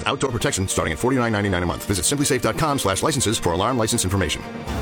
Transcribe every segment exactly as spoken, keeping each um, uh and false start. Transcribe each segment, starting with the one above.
with outdoor protection starting at forty-nine ninety-nine a month. Visit simply safe dot com slash licenses for alarm license information.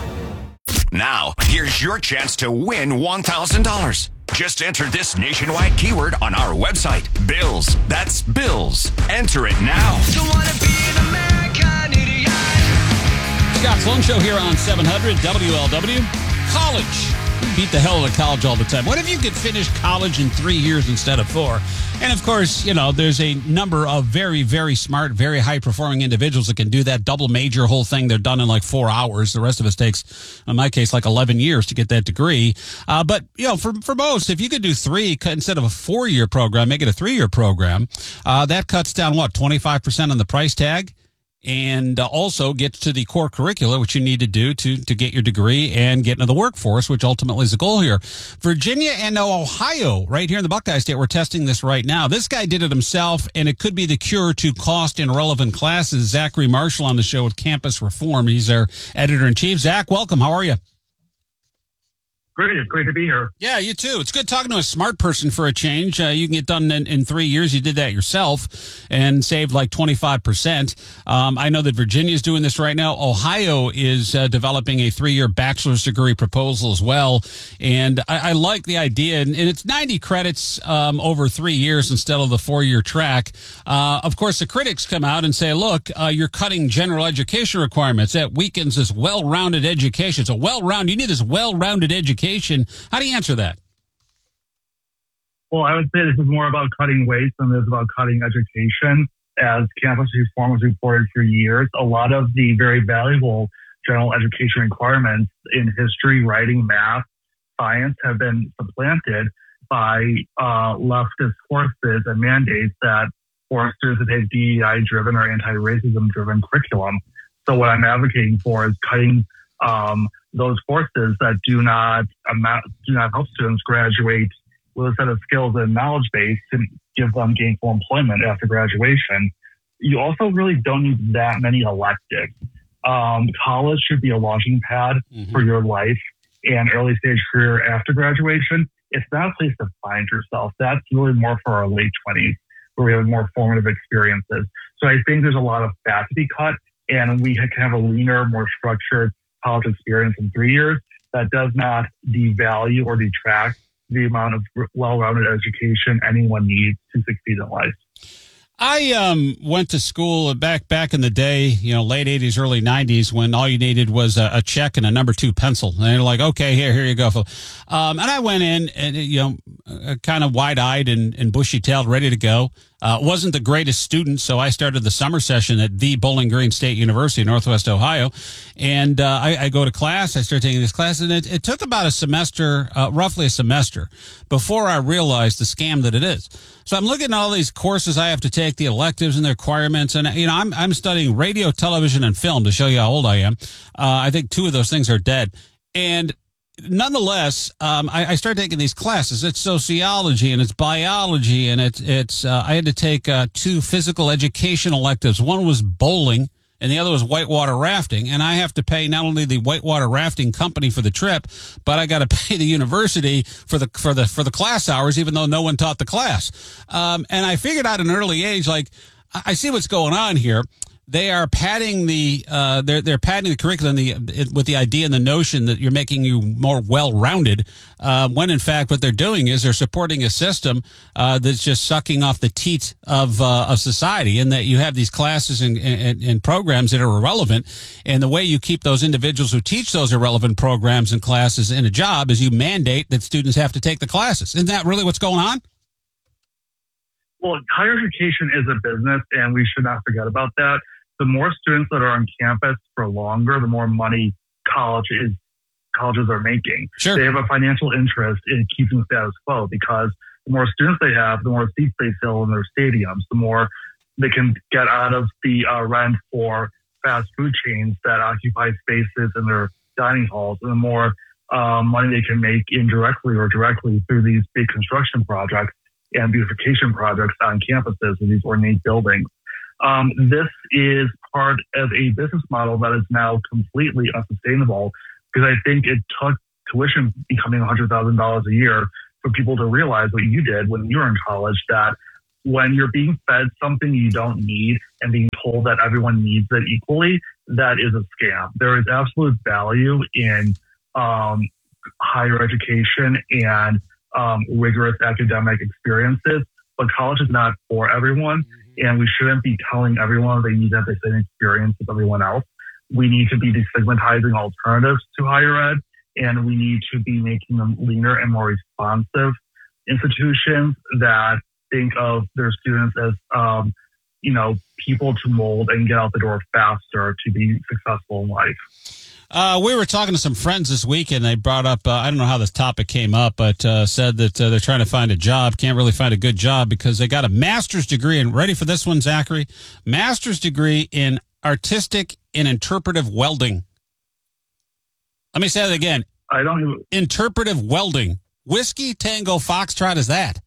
Now, here's your chance to win one thousand dollars. Just enter this nationwide keyword on our website, Bills. That's Bills. Enter it now. Don't wanna be an American idiot. Scott Sloan Show here on seven hundred W L W. College. We beat the hell out of college all the time. What if you could finish college in three years instead of four? And, of course, you know, there's a number of very, very smart, very high-performing individuals that can do that double major whole thing. They're done in like four hours. The rest of us takes, in my case, like eleven years to get that degree. Uh, but, you know, for for most, if you could do three instead of a four-year program, make it a three-year program, uh, that cuts down, what, twenty-five percent on the price tag? And uh, also gets to the core curricula, which you need to do to, to get your degree and get into the workforce, which ultimately is the goal here. Virginia and Ohio, right here in the Buckeye State, we're testing this right now. This guy did it himself, and it could be the cure to cost in relevant classes. Zachary Marshall on the show with Campus Reform. He's our editor-in-chief. Zach, welcome. How are you? Great. It's great to be here. Yeah, you too. It's good talking to a smart person for a change. Uh, you can get done in, in three years. You did that yourself and saved like twenty-five percent. Um, I know that Virginia is doing this right now. Ohio is uh, developing a three-year bachelor's degree proposal as well. And I, I like the idea. And, and it's ninety credits um, over three years instead of the four-year track. Uh, of course, the critics come out and say, look, uh, you're cutting general education requirements. That weakens this well-rounded education. It's a well-rounded, you need this well-rounded education. How do you answer that? Well, I would say this is more about cutting waste than it is about cutting education. As Campus Reform has reported for years, a lot of the very valuable general education requirements in history, writing, math, science have been supplanted by uh, leftist courses and mandates that force students to take D E I-driven or anti-racism-driven curriculum. So what I'm advocating for is cutting um, those courses that do not amount, do not help students graduate with a set of skills and knowledge base to give them gainful employment after graduation. You also really don't need that many electives. Um, college should be a launching pad mm-hmm. for your life and early stage career after graduation. It's not a place to find yourself. That's really more for our late twenties, where we have more formative experiences. So I think there's a lot of fat to be cut, and we can have a leaner, more structured college experience in three years that does not devalue or detract the amount of well-rounded education anyone needs to succeed in life. I um, went to school back back in the day, you know, late eighties, early nineties, when all you needed was a, a check and a number two pencil. And they're like, okay, here, here you go. Um, and I went in and, you know, uh, kind of wide-eyed and, and bushy-tailed, ready to go. Uh, wasn't the greatest student, so I started the summer session at the Bowling Green State University, Northwest Ohio. And uh, I, I go to class. I start taking this class, and it, it took about a semester, uh, roughly a semester, before I realized the scam that it is. So I'm looking at all these courses I have to take, the electives and the requirements, and you know I'm I'm studying radio, television, and film to show you how old I am. Uh, I think two of those things are dead, and nonetheless, um, I, I started taking these classes. It's sociology and it's biology, and it's it's. Uh, I had to take uh, two physical education electives. One was bowling, and the other was whitewater rafting. And I have to pay not only the whitewater rafting company for the trip, but I got to pay the university for the for the for the class hours, even though no one taught the class. Um, and I figured out at an early age, like I see what's going on here. They are padding the uh, they're they're padding the curriculum the, it, with the idea and the notion that you're making you more well-rounded. Uh, when in fact what they're doing is they're supporting a system uh, that's just sucking off the teat of uh, of society, and that you have these classes and, and, and programs that are irrelevant. And the way you keep those individuals who teach those irrelevant programs and classes in a job is you mandate that students have to take the classes. Isn't that really what's going on? Well, higher education is a business, and we should not forget about that. The more students that are on campus for longer, the more money college is, colleges are making. Sure. They have a financial interest in keeping the status quo, because the more students they have, the more seats they fill in their stadiums, the more they can get out of the uh, rent for fast food chains that occupy spaces in their dining halls, and the more uh, money they can make indirectly or directly through these big construction projects and beautification projects on campuses with these ornate buildings. Um, this is part of a business model that is now completely unsustainable, because I think it took tuition becoming one hundred thousand dollars a year for people to realize what you did when you were in college, that when you're being fed something you don't need and being told that everyone needs it equally, that is a scam. There is absolute value in um, higher education and um, rigorous academic experiences, but college is not for everyone, and we shouldn't be telling everyone they need to have the same experience as everyone else. We need to be destigmatizing alternatives to higher ed, and we need to be making them leaner and more responsive institutions that think of their students as, um, you know, people to mold and get out the door faster to be successful in life. Uh, we were talking to some friends this week, and they brought up, uh, I don't know how this topic came up, but uh, said that uh, they're trying to find a job, can't really find a good job because they got a master's degree. And ready for this one, Zachary? Master's degree in artistic and interpretive welding. Let me say that again. I don't even... Interpretive welding. Whiskey Tango Foxtrot is that?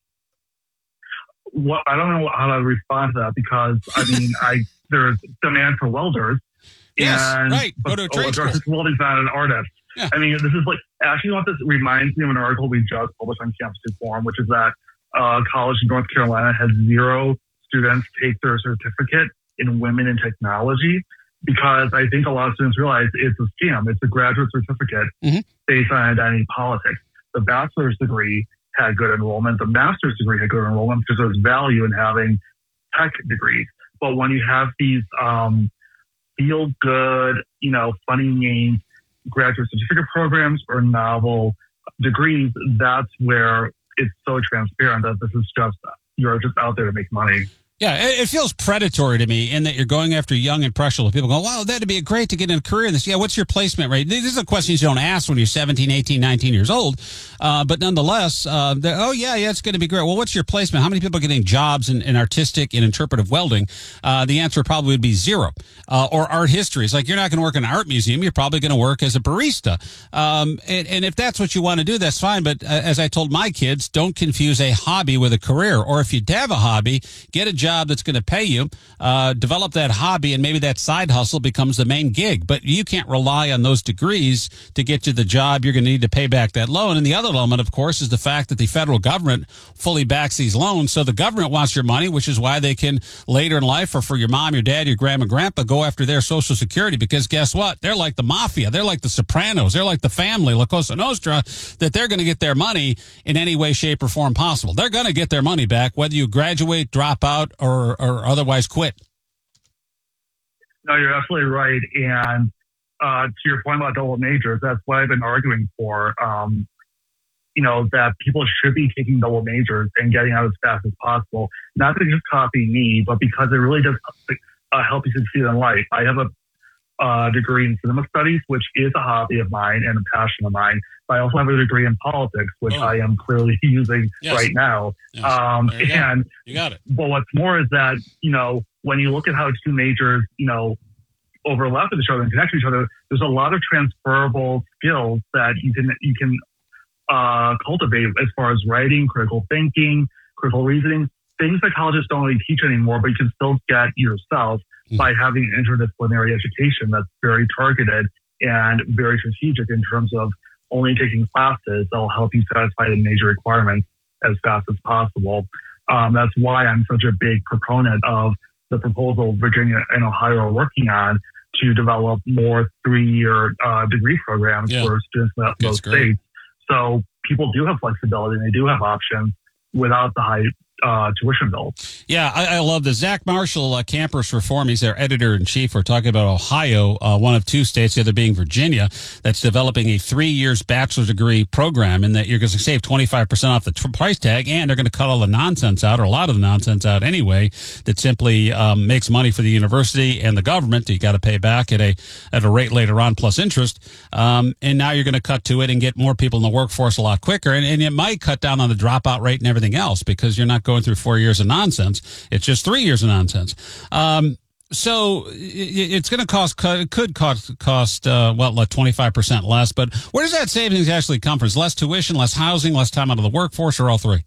Well, I don't know how to respond to that because, I mean, I there's demand for welders. Yes, and, right. Go to a trade school. Welding's not an artist. Yeah. I mean, this is like, actually, what this reminds me of an article we just published on Campus Reform, which is that uh, college in North Carolina has zero students take their certificate in women in technology because I think a lot of students realize it's a scam. It's a graduate certificate mm-hmm. based on identity politics. The bachelor's degree had good enrollment. The master's degree had good enrollment because there's value in having tech degrees. But when you have these um, feel good, you know, funny named graduate certificate programs or novel degrees, that's where it's so transparent that this is just, you're just out there to make money. Yeah, it feels predatory to me in that you're going after young, impressionable people. Go, wow, that'd be great to get in a career in this. Yeah, what's your placement rate? These are questions you don't ask when you're seventeen, eighteen, nineteen years old. Uh, but nonetheless, uh, oh, yeah, yeah, it's going to be great. Well, what's your placement? How many people are getting jobs in, in artistic and interpretive welding? Uh, the answer probably would be zero. Uh, or art history. It's like you're not going to work in an art museum. You're probably going to work as a barista. Um, and, and if that's what you want to do, that's fine. But uh, as I told my kids, don't confuse a hobby with a career. Or if you have a hobby, get a job job that's going to pay you, uh, develop that hobby, and maybe that side hustle becomes the main gig. But you can't rely on those degrees to get you the job. You're going to need to pay back that loan. And the other element, of course, is the fact that the federal government fully backs these loans. So the government wants your money, which is why they can later in life, or for your mom, your dad, your grandma, grandpa, go after their Social Security. Because guess what? They're like the mafia. They're like the Sopranos. They're like the family, La Cosa Nostra, that they're going to get their money in any way, shape, or form possible. They're going to get their money back, whether you graduate, drop out, or, or otherwise quit. No, you're absolutely right. And uh, to your point about double majors, that's what I've been arguing for. Um, you know, that people should be taking double majors and getting out as fast as possible. Not to just copy me, but because it really does uh, help you succeed in life. I have a uh, degree in cinema studies, which is a hobby of mine and a passion of mine. But I also have a degree in politics, which oh. I am clearly using yes. right now. Yes. Um, you and go. You got it. But what's more is that, you know, when you look at how two majors, you know, overlap with each other and connect to each other, there's a lot of transferable skills that you can you can uh, cultivate as far as writing, critical thinking, critical reasoning, things that colleges don't really teach anymore, but you can still get yourself mm-hmm. by having an interdisciplinary education that's very targeted and very strategic in terms of only taking classes that will help you satisfy the major requirements as fast as possible. Um, that's why I'm such a big proponent of the proposal Virginia and Ohio are working on to develop more three-year uh, degree programs yeah. for students in those states. So people do have flexibility and they do have options without the high uh, tuition bill. Yeah, I, I love this. Zach Marshall, uh, Campus Reform, he's their editor-in-chief. We're talking about Ohio, uh, one of two states, the other being Virginia, that's developing a three years bachelor's degree program, and that you're going to save twenty-five percent off the tr- price tag, and they're going to cut all the nonsense out, or a lot of the nonsense out anyway, that simply um, makes money for the university and the government. You got to pay back at a at a rate later on plus interest. Um, and now you're going to cut to it and get more people in the workforce a lot quicker, and, and it might cut down on the dropout rate and everything else because you're not going through four years of nonsense. It's just three years of nonsense. Um, so it's going to cost, could cost, cost uh, well, like twenty-five percent less. But where does that savings actually come from? Is less tuition, less housing, less time out of the workforce, or all three?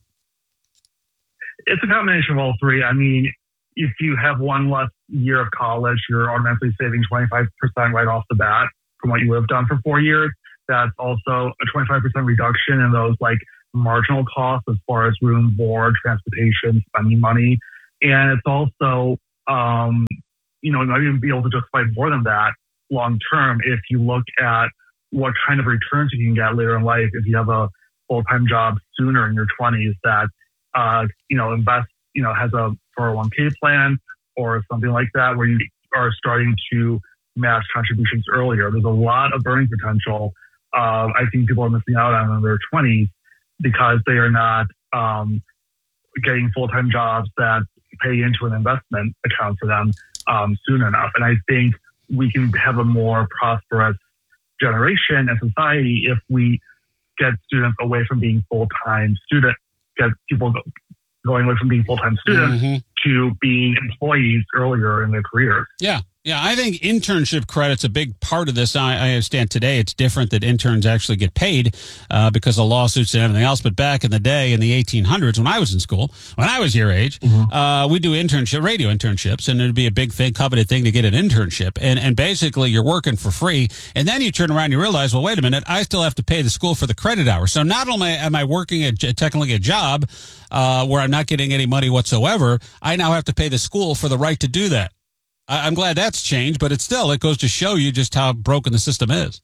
It's a combination of all three. I mean, if you have one less year of college, you're automatically saving twenty-five percent right off the bat from what you would have done for four years. That's also a twenty-five percent reduction in those like marginal costs as far as room, board, transportation, spending money. And it's also, um, you know, you might even be able to justify more than that long term if you look at what kind of returns you can get later in life if you have a full-time job sooner in your twenties that, uh, you know, invest, you know, has a four oh one k plan or something like that where you are starting to match contributions earlier. There's a lot of earning potential. Uh, I think people are missing out on in their twenties because they are not um, getting full-time jobs that pay into an investment account for them um, soon enough. And I think we can have a more prosperous generation and society if we get students away from being full-time students, get people go, going away from being full-time students mm-hmm. to being employees earlier in their careers. Yeah. Yeah, I think internship credit's a big part of this. I, I understand today it's different that interns actually get paid uh, because of lawsuits and everything else. But back in the day, in the eighteen hundreds, when I was in school, when I was your age, mm-hmm. uh, we do internship, radio internships, and it'd be a big thing, coveted thing to get an internship. And and basically, you're working for free, and then you turn around and you realize, well, wait a minute, I still have to pay the school for the credit hours. So not only am I working at technically a job uh, where I'm not getting any money whatsoever, I now have to pay the school for the right to do that. I'm glad that's changed, but it's still, it goes to show you just how broken the system is.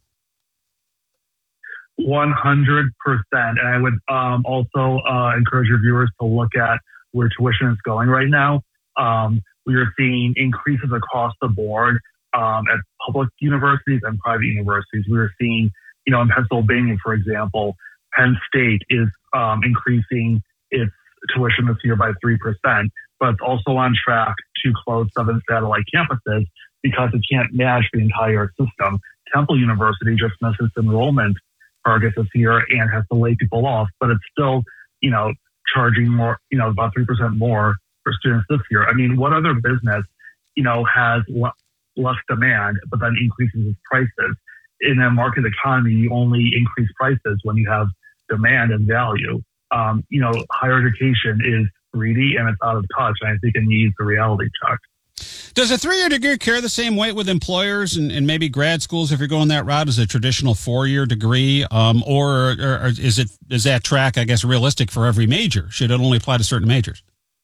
one hundred percent. And I would um, also uh, encourage your viewers to look at where tuition is going right now. Um, we are seeing increases across the board um, at public universities and private universities. We are seeing, you know, in Pennsylvania, for example, Penn State is um, increasing its tuition this year by three percent. But it's also on track to close seven satellite campuses because it can't manage the entire system. Temple University just missed its enrollment target this year and has to lay people off, but it's still, you know, charging more, you know, about three percent more for students this year. I mean, what other business, you know, has le- less demand, but then increases its prices? In a market economy, you only increase prices when you have demand and value. Um, you know, higher education is greedy and it's out of touch, and I think it needs a reality check. Does a three-year degree carry the same weight with employers and, and maybe grad schools if you're going that route as a traditional four-year degree, um, or, or, or is it is that track, I guess, realistic for every major? Should it only apply to certain majors?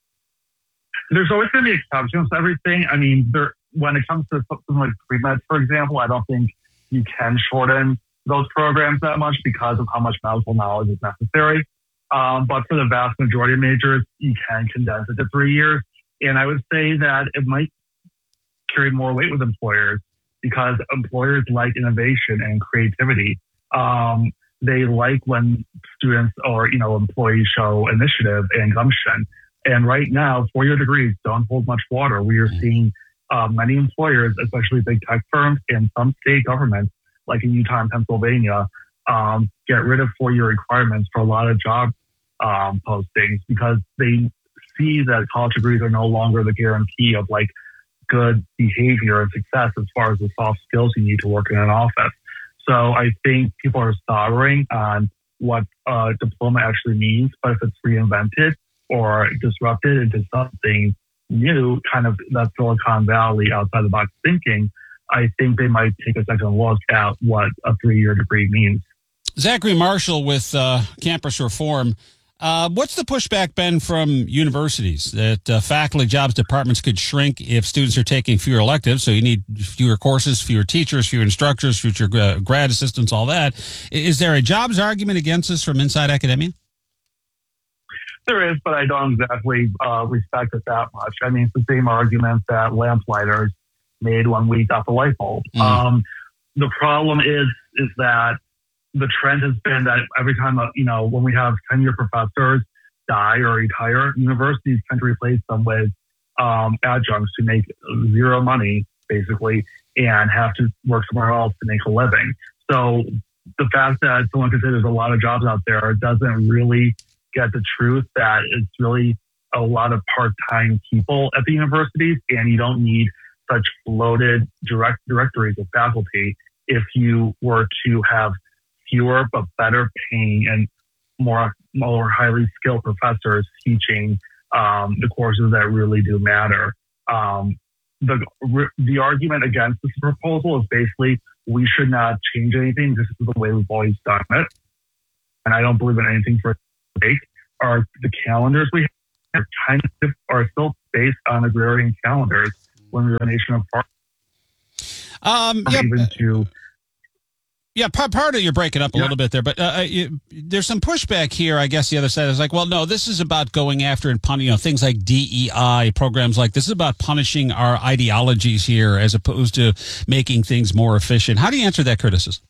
There's always going to be exceptions to everything. I mean, there, when it comes to something like pre-med, for example, I don't think you can shorten those programs that much because of how much medical knowledge is necessary. Um, but for the vast majority of majors, you can condense it to three years. And I would say that it might carry more weight with employers because employers like innovation and creativity. Um, they like when students or, you know, employees show initiative and gumption. And right now, four-year degrees don't hold much water. We are seeing uh, many employers, especially big tech firms and some state governments, like in Utah and Pennsylvania, um, get rid of four-year requirements for a lot of job um, postings because they see that college degrees are no longer the guarantee of like good behavior and success as far as the soft skills you need to work in an office. So I think people are sobbing on what a diploma actually means, but if it's reinvented or disrupted into something new, kind of that Silicon Valley outside the box thinking, I think they might take a second look at what a three-year degree means. Zachary Marshall with uh, Campus Reform. Uh, what's the pushback been from universities that uh, faculty jobs departments could shrink if students are taking fewer electives? So you need fewer courses, fewer teachers, fewer instructors, future uh, grad assistants, all that. Is there a jobs argument against this from inside academia? There is, but I don't exactly uh, respect it that much. I mean, it's the same argument that lamplighters made when we got the light bulb. Mm. Um, the problem is, is that the trend has been that every time, uh, you know, when we have ten-year professors die or retire, universities tend to replace them with um, adjuncts who make zero money, basically, and have to work somewhere else to make a living. So the fact that someone can say there's a lot of jobs out there doesn't really get the truth that it's really a lot of part-time people at the universities, and you don't need such bloated direct directories of faculty if you were to have fewer but better paying and more more highly skilled professors teaching um, the courses that really do matter. Um, the the argument against this proposal is basically we should not change anything. This is the way we've always done it, and I don't believe in anything for break are the calendars we have kind of are still based on agrarian calendars when we were a nation of farmers. Um, yeah, even to yeah, part, part of you're breaking up a Yeah. little bit there, but uh, you, there's some pushback here. I guess the other side is like, well, no, this is about going after and punishing, you know, things like D E I programs like this is about punishing our ideologies here as opposed to making things more efficient. How do you answer that criticism?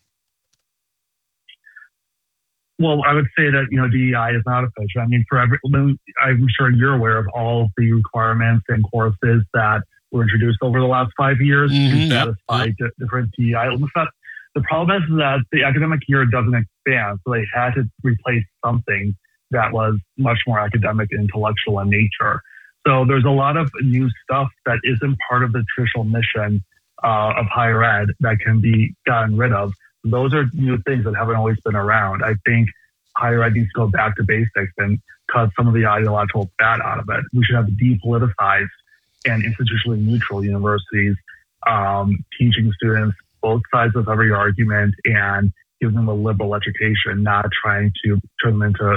Well, I would say that, you know, D E I is not efficient. I mean, for every, I'm sure you're aware of all of the requirements and courses that were introduced over the last five years Mhm, to yep, satisfy yep. di- different D E I. The problem is that the academic year doesn't expand, so they had to replace something that was much more academic and intellectual in nature. So there's a lot of new stuff that isn't part of the traditional mission uh, of higher ed that can be gotten rid of. Those are new things that haven't always been around. I think higher ed needs to go back to basics and cut some of the ideological fat out of it. We should have depoliticized and institutionally neutral universities, um, teaching students both sides of every argument and giving them a liberal education, not trying to turn them into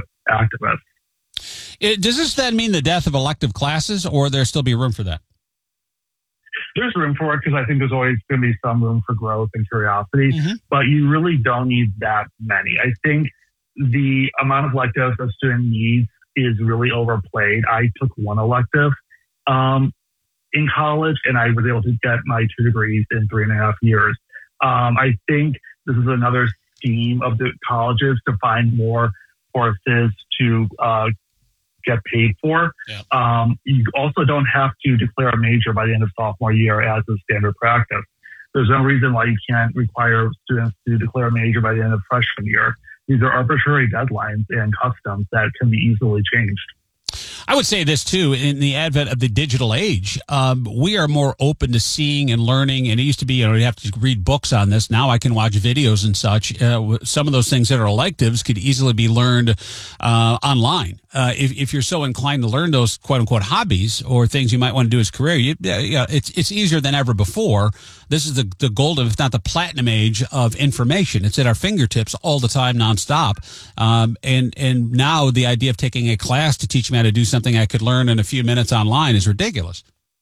activists. It, does this then mean the death of elective classes, or there still be room for that? There's room for it because I think there's always going to be some room for growth and curiosity, Mhm. but you really don't need that many. I think the amount of electives a student needs is really overplayed. I took one elective um, in college, and I was able to get my two degrees in three and a half years. Um, I think this is another scheme of the colleges to find more courses to uh, get paid for. Yeah. Um, you also don't have to declare a major by the end of sophomore year as a standard practice. There's no reason why you can't require students to declare a major by the end of freshman year. These are arbitrary deadlines and customs that can be easily changed. I would say this too, in the advent of the digital age, um, we are more open to seeing and learning. And it used to be, you know, you have to read books on this. Now I can watch videos and such. Uh, some of those things that are electives could easily be learned uh, online. Uh, if, if you're so inclined to learn those quote unquote hobbies or things you might want to do as a career, you, yeah, it's it's easier than ever before. This is the, the golden, if not the platinum age of information. It's at our fingertips all the time, nonstop. Um, and, and now the idea of taking a class to teach me how to do something I could learn in a few minutes online is ridiculous.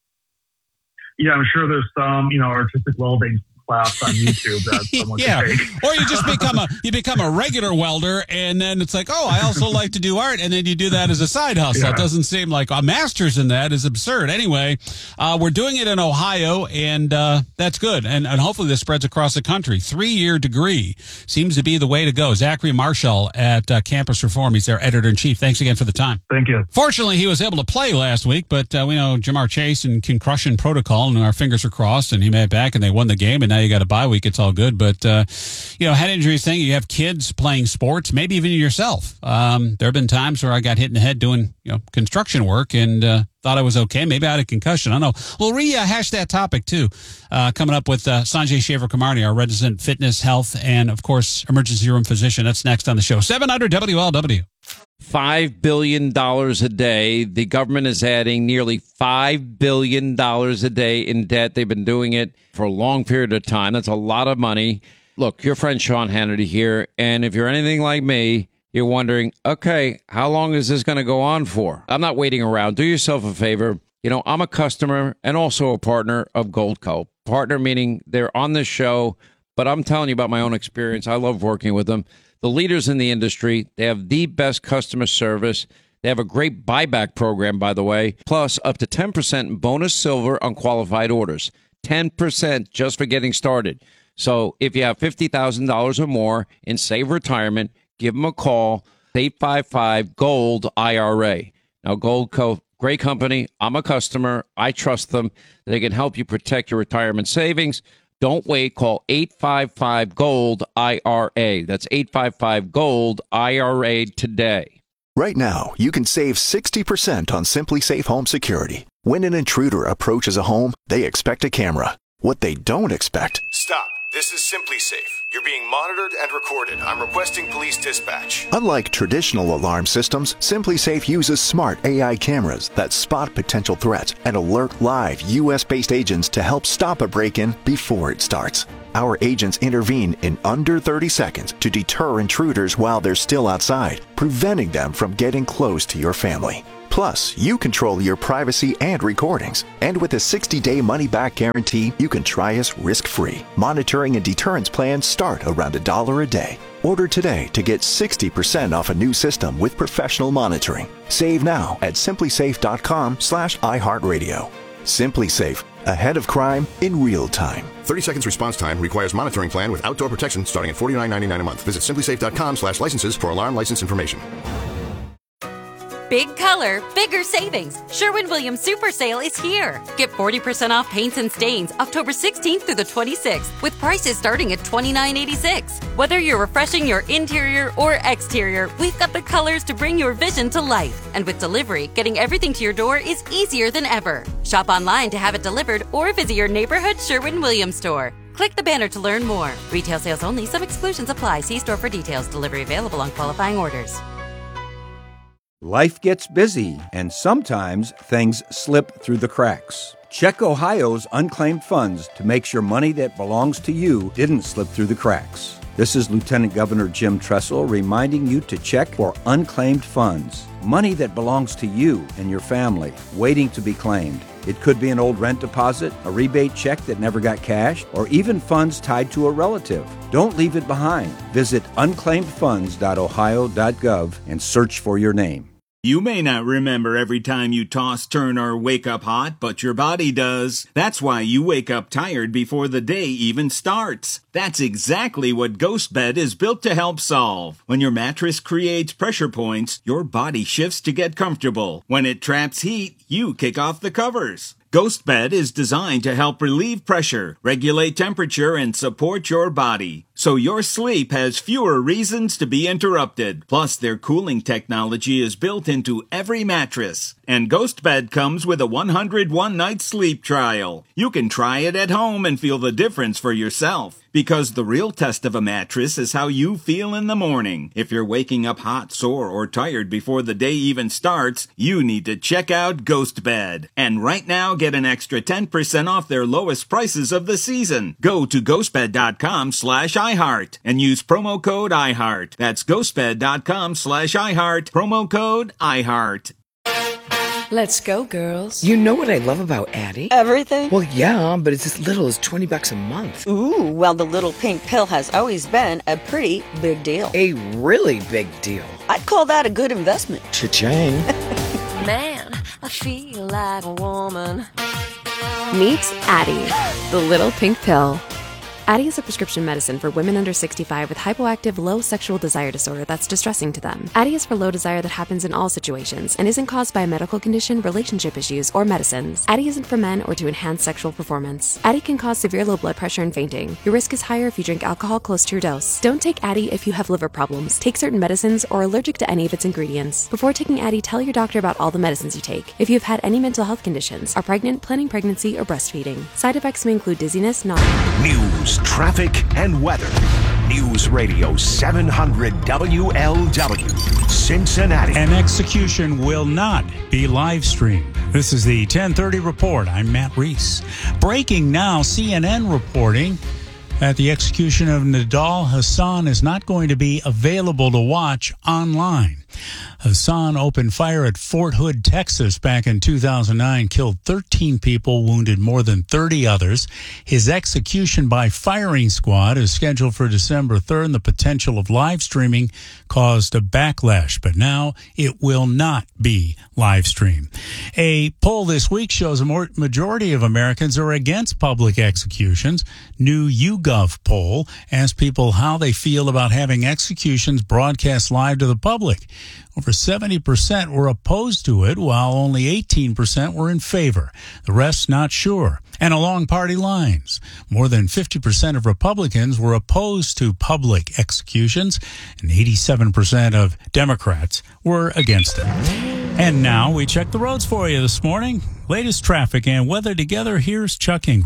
Yeah, I'm sure there's some, you know, artistic welding class on YouTube that someone yeah, can take. or you just become a you become a regular welder, and then it's like, oh, I also like to do art, and then you do that as a side hustle. Yeah. It doesn't seem like a master's in that is absurd. Anyway, uh, we're doing it in Ohio, and uh, that's good, and and hopefully this spreads across the country. Three year degree seems to be the way to go. Zachary Marshall at uh, Campus Reform, he's their editor in chief. Thanks again for the time. Thank you. Fortunately, he was able to play last week, but uh, we know Jamar Chase and concussion protocol, and our fingers are crossed, and he made it back, and they won the game, and now you got a bye week. It's all good. But, uh, you know, head injuries thing, you have kids playing sports, maybe even yourself. Um, there have been times where I got hit in the head doing, you know, construction work and uh, thought I was okay. Maybe I had a concussion. I don't know. We'll rehash that topic, too, uh, coming up with uh, Sanjay Shaver-Kamarni, our resident fitness, health, and, of course, emergency room physician. That's next on the show. seven hundred W L W. five billion dollars a day. The government is adding nearly five billion dollars a day in debt. They've been doing it for a long period of time. That's a lot of money. Look, your friend Sean Hannity here, and if you're anything like me, you're wondering, okay, how long is this going to go on for? I'm not waiting around. Do yourself a favor. You know, I'm a customer and also a partner of Goldco. Partner meaning they're on this show, but I'm telling you about my own experience. I love working with them. The leaders in the industry, they have the best customer service. They have a great buyback program, by the way, plus up to ten percent in bonus silver on qualified orders. ten percent just for getting started. So if you have fifty thousand dollars or more in Save Retirement, give them a call, eight five five, GOLD I R A. Now, Goldco, great company. I'm a customer. I trust them. They can help you protect your retirement savings. Don't wait. Call eight five five, GOLD I R A. That's eight five five, GOLD I R A today. Right now, you can save sixty percent on Simply Safe Home Security. When an intruder approaches a home, they expect a camera. What they don't expect Stop. This is Simply Safe. You're being monitored and recorded. I'm requesting police dispatch. Unlike traditional alarm systems, Simply Safe uses smart A I cameras that spot potential threats and alert live U S-based agents to help stop a break-in before it starts. Our agents intervene in under thirty seconds to deter intruders while they're still outside, preventing them from getting close to your family. Plus, you control your privacy and recordings. And with a sixty-day money-back guarantee, you can try us risk-free. Monitoring and deterrence plans start around a dollar a day. Order today to get sixty percent off a new system with professional monitoring. Save now at simplysafe.com slash iHeartRadio. SimpliSafe, ahead of crime in real time. thirty seconds response time requires monitoring plan with outdoor protection starting at forty-nine ninety-nine a month. Visit simplysafe.com slash licenses for alarm license information. Big color, bigger savings. Sherwin-Williams Super Sale is here. Get forty percent off paints and stains October sixteenth through the twenty-sixth with prices starting at twenty-nine eighty-six. Whether you're refreshing your interior or exterior, we've got the colors to bring your vision to life. And with delivery, getting everything to your door is easier than ever. Shop online to have it delivered or visit your neighborhood Sherwin-Williams store. Click the banner to learn more. Retail sales only. Some exclusions apply. See store for details. Delivery available on qualifying orders. Life gets busy, and sometimes things slip through the cracks. Check Ohio's unclaimed funds to make sure money that belongs to you didn't slip through the cracks. This is Lieutenant Governor Jim Tressel reminding you to check for unclaimed funds. Money that belongs to you and your family, waiting to be claimed. It could be an old rent deposit, a rebate check that never got cashed, or even funds tied to a relative. Don't leave it behind. Visit unclaimed funds dot ohio dot gov and search for your name. You may not remember every time you toss, turn, or wake up hot, but your body does. That's why you wake up tired before the day even starts. That's exactly what GhostBed is built to help solve. When your mattress creates pressure points, your body shifts to get comfortable. When it traps heat, you kick off the covers. GhostBed is designed to help relieve pressure, regulate temperature, and support your body, so your sleep has fewer reasons to be interrupted. Plus, their cooling technology is built into every mattress. And GhostBed comes with a one hundred one night sleep trial. You can try it at home and feel the difference for yourself. Because the real test of a mattress is how you feel in the morning. If you're waking up hot, sore, or tired before the day even starts, you need to check out GhostBed. And right now, get an extra ten percent off their lowest prices of the season. Go to ghostbed.com slash iHeart and use promo code iHeart. That's ghostbed.com slash iHeart. Promo code iHeart. Let's go, girls. You know what I love about Addie? Everything? Well, yeah, but it's as little as twenty bucks a month. Ooh, well, the little pink pill has always been a pretty big deal. A really big deal. I'd call that a good investment. Cha-ching. Man, I feel like a woman. Meet Addie, the little pink pill. Addie is a prescription medicine for women under sixty-five with hypoactive low sexual desire disorder that's distressing to them. Addie is for low desire that happens in all situations and isn't caused by a medical condition, relationship issues, or medicines. Addie isn't for men or to enhance sexual performance. Addie can cause severe low blood pressure and fainting. Your risk is higher if you drink alcohol close to your dose. Don't take Addie if you have liver problems, take certain medicines, or are allergic to any of its ingredients. Before taking Addie, tell your doctor about all the medicines you take. If you've had any mental health conditions, are pregnant, planning pregnancy, or breastfeeding. Side effects may include dizziness, nausea. News, traffic, and weather. News Radio seven hundred W L W, Cincinnati. An execution will not be live streamed. This is the ten thirty report. I'm Matt Reese. Breaking now, C N N reporting that the execution of Nidal Hasan is not going to be available to watch online. Hasan opened fire at Fort Hood, Texas back in two thousand nine, killed thirteen people, wounded more than thirty others. His execution by firing squad is scheduled for December third, and the potential of live streaming caused a backlash, but now it will not be live streamed. A poll this week shows a more majority of Americans are against public executions. New YouGov poll asked people how they feel about having executions broadcast live to the public. Over seventy percent were opposed to it, while only eighteen percent were in favor. The rest not sure. And along party lines, more than fifty percent of Republicans were opposed to public executions, and eighty-seven percent of Democrats were against it. And now we check the roads for you this morning. Latest traffic and weather together. Here's Chuck Ingram.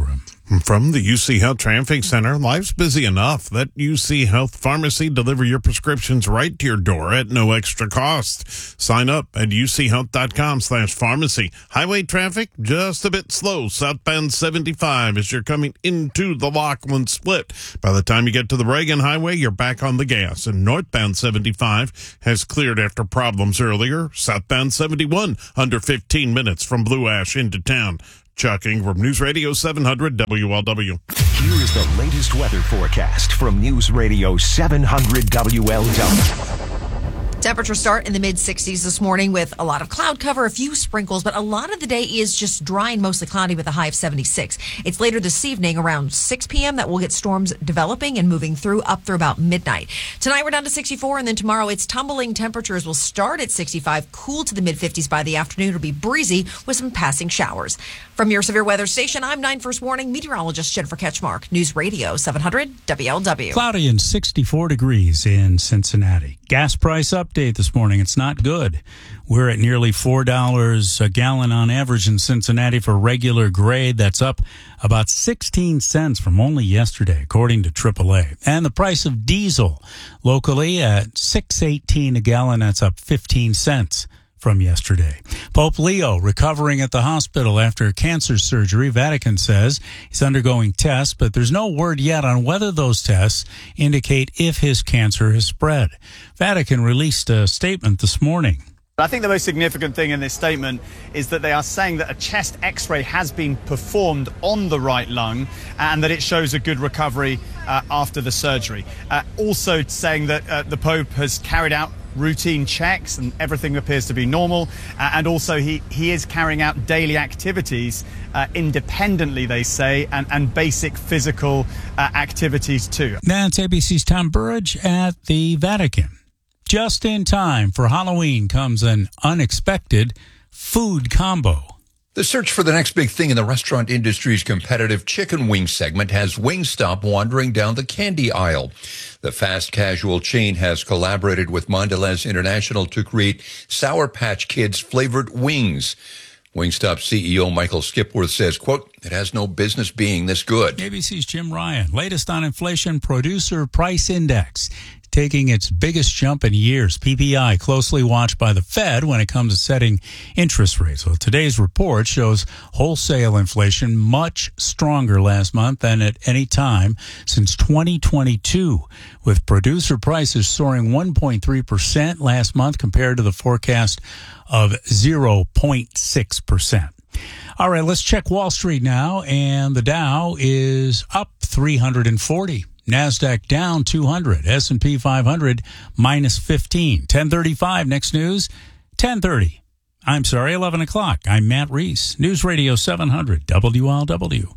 From the U C Health Traffic Center, life's busy enough. Let U C Health Pharmacy deliver your prescriptions right to your door at no extra cost. Sign up at uchealth.com slash pharmacy. Highway traffic, just a bit slow. Southbound seventy-five as you're coming into the Laughlin split. By the time you get to the Reagan Highway, you're back on the gas. And northbound seventy-five has cleared after problems earlier. Southbound seventy-one, under fifteen minutes from Blue Ash into town. Chuck Ingram, News Radio seven hundred W L W. Here is the latest weather forecast from News Radio seven hundred W L W. Temperatures start in the mid sixties this morning with a lot of cloud cover, a few sprinkles, but a lot of the day is just dry and mostly cloudy with a high of seventy-six. It's later this evening around six p.m. that we'll get storms developing and moving through up through about midnight. Tonight we're down to sixty-four, and then tomorrow it's tumbling. Temperatures will start at sixty-five, cool to the mid fifties by the afternoon. It'll be breezy with some passing showers. From your severe weather station, I'm nine First Warning meteorologist Jennifer Ketchmark, News Radio seven hundred W L W. Cloudy and sixty-four degrees in Cincinnati. Gas price update this morning. It's not good. We're at nearly four dollars a gallon on average in Cincinnati for regular grade. That's up about sixteen cents from only yesterday, according to triple A. And the price of diesel locally at six eighteen a gallon. That's up fifteen cents from yesterday. Pope Leo recovering at the hospital after cancer surgery. Vatican says he's undergoing tests, but there's no word yet on whether those tests indicate if his cancer has spread. Vatican released a statement this morning. I think the most significant thing in this statement is that they are saying that a chest x-ray has been performed on the right lung and that it shows a good recovery uh, after the surgery. Uh, also saying that uh, the Pope has carried out routine checks and everything appears to be normal. Uh, and also he, he is carrying out daily activities uh, independently, they say, and, and basic physical uh, activities too. That's A B C's Tom Burridge at the Vatican. Just in time for Halloween comes an unexpected food combo. The search for the next big thing in the restaurant industry's competitive chicken wing segment has Wingstop wandering down the candy aisle. The fast casual chain has collaborated with Mondelez International to create Sour Patch Kids flavored wings. Wingstop C E O Michael Skipworth says, quote, "It has no business being this good." A B C's Jim Ryan. Latest on inflation, Producer Price Index taking its biggest jump in years. P P I closely watched by the Fed when it comes to setting interest rates. Well, today's report shows wholesale inflation much stronger last month than at any time since twenty twenty-two, with producer prices soaring one point three percent last month compared to the forecast of zero point six percent. All right, let's check Wall Street now, and the Dow is up three hundred forty. NASDAQ down two hundred. S and P five hundred minus fifteen. ten thirty-five, next news, ten thirty. I'm sorry, eleven o'clock. I'm Matt Reese, News Radio seven hundred W L W.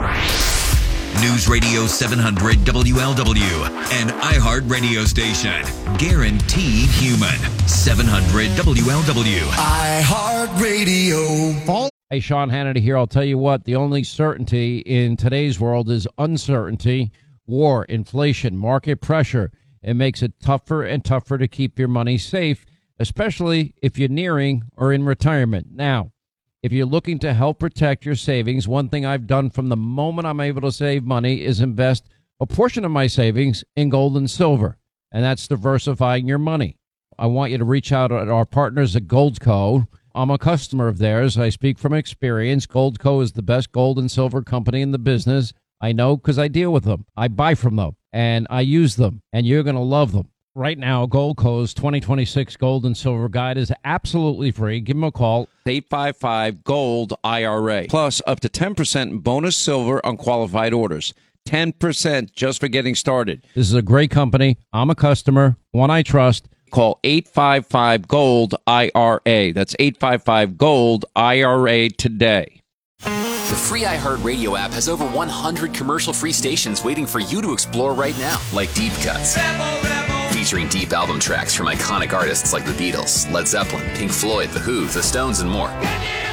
News Radio seven hundred W L W, an iHeart radio station. Guaranteed human. seven hundred W L W. iHeart Radio. Hey, Sean Hannity here. I'll tell you what, the only certainty in today's world is uncertainty. War, inflation, market pressure. It makes it tougher and tougher to keep your money safe, especially if you're nearing or in retirement. Now, if you're looking to help protect your savings, one thing I've done from the moment I'm able to save money is invest a portion of my savings in gold and silver, and that's diversifying your money. I want you to reach out to our partners at Goldco. I'm a customer of theirs. I speak from experience. Goldco is the best gold and silver company in the business. I know because I deal with them. I buy from them, and I use them, and you're going to love them. Right now, Goldco's twenty twenty-six Gold and Silver Guide is absolutely free. Give them a call, eight five five, GOLD, I R A. Plus, up to ten percent bonus silver on qualified orders. ten percent just for getting started. This is a great company. I'm a customer, one I trust. Call eight five five, GOLD, I R A. That's eight five five, GOLD, I R A today. The free iHeartRadio app has over one hundred commercial-free stations waiting for you to explore right now, like Deep Cuts, featuring deep album tracks from iconic artists like the Beatles, Led Zeppelin, Pink Floyd, The Who, The Stones, and more.